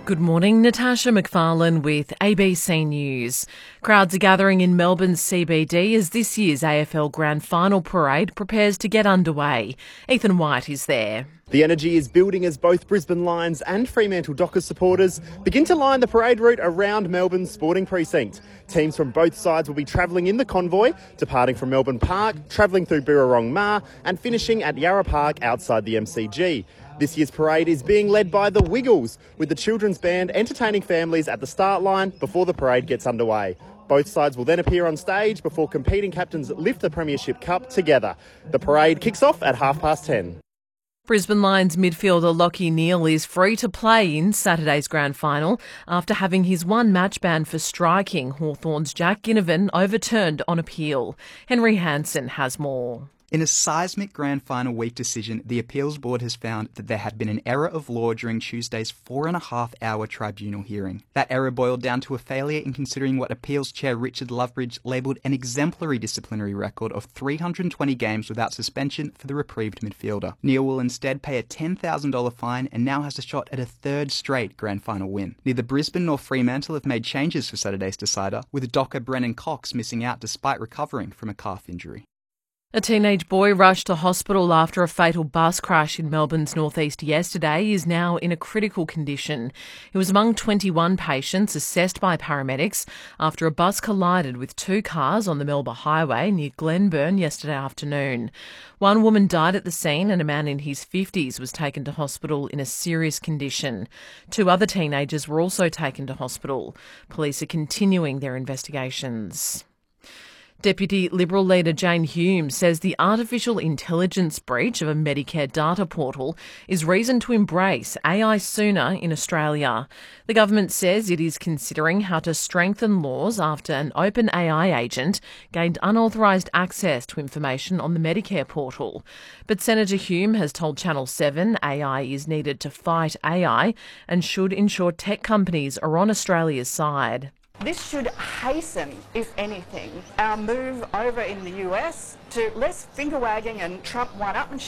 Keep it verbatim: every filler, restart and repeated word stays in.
Good morning, Natasha McFarlane with A B C News. Crowds are gathering in Melbourne's C B D as this year's A F L Grand Final parade prepares to get underway. Ethan White is there. The energy is building as both Brisbane Lions and Fremantle Dockers supporters begin to line the parade route around Melbourne's sporting precinct. Teams from both sides will be travelling in the convoy, departing from Melbourne Park, travelling through Birrarong Ma and finishing at Yarra Park outside the M C G. This year's parade is being led by the Wiggles, with the children's band entertaining families at the start line before the parade gets underway. Both sides will then appear on stage before competing captains lift the Premiership Cup together. The parade kicks off at half past ten. Brisbane Lions midfielder Lachie Neale is free to play in Saturday's grand final after having his one match ban for striking Hawthorn's Jack Ginnivan overturned on appeal. Henry Hansen has more. In a seismic grand final week decision, the appeals board has found that there had been an error of law during Tuesday's four and a half hour tribunal hearing. That error boiled down to a failure in considering what appeals chair Richard Lovebridge labelled an exemplary disciplinary record of three hundred twenty games without suspension for the reprieved midfielder. Neale will instead pay a ten thousand dollars fine and now has a shot at a third straight grand final win. Neither Brisbane nor Fremantle have made changes for Saturday's decider, with docker Brennan Cox missing out despite recovering from a calf injury. A teenage boy rushed to hospital after a fatal bus crash in Melbourne's northeast yesterday is now in a critical condition. He was among twenty-one patients assessed by paramedics after a bus collided with two cars on the Melbourne Highway near Glenburn yesterday afternoon. One woman died at the scene and a man in his fifties was taken to hospital in a serious condition. Two other teenagers were also taken to hospital. Police are continuing their investigations. Deputy Liberal leader Jane Hume says the artificial intelligence breach of a Medicare data portal is reason to embrace A I sooner in Australia. The government says it is considering how to strengthen laws after an open A I agent gained unauthorised access to information on the Medicare portal. But Senator Hume has told Channel seven A I is needed to fight A I and should ensure tech companies are on Australia's side. This should hasten, if anything, our move over in the U S to less finger-wagging and Trump one-upmanship.